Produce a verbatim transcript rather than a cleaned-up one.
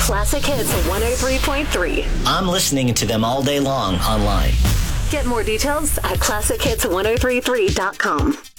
Classic Hits one oh three point three. I'm listening to them all day long online. Get more details at classic hits ten thirty-three dot com.